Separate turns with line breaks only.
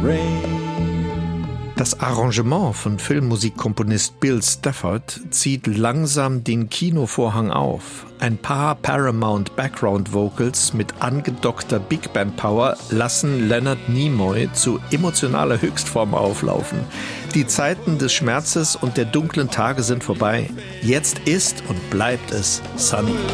Das Arrangement von Filmmusikkomponist Bill Stafford zieht langsam den Kinovorhang auf. Ein paar Paramount Background Vocals mit angedockter Big Band Power lassen Leonard Nimoy zu emotionaler Höchstform auflaufen. Die Zeiten des Schmerzes und der dunklen Tage sind vorbei. Jetzt ist und bleibt es sunny.